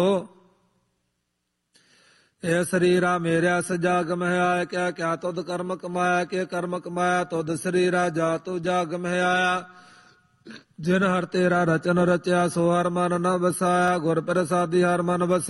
ਇਹ ਸਰੀਰਾ ਮੇਰਿਆ ਸਜਾਗ ਮਹਿਆਇਆ ਕਿਆ ਕਿਆ ਤੁਧ ਕਰਮ ਕਮਾਇਆ ਕਿ ਕਰਮ ਕਮਾਇਆ ਤੁਧ ਸਰੀਰਾ ਜਾ ਤੂ ਜਾਗ ਮਹਿਆਇਆ ਜਿਨ ਹਰ ਤੇਰਾ ਰਚਨ ਰਚਿਆ ਸੋ ਹਰ ਮਨ ਨ ਵਸਾਇਆ ਗੁਰ ਪ੍ਰਸਾਦੀ ਹਰ ਮਨ ਵਸਿਆ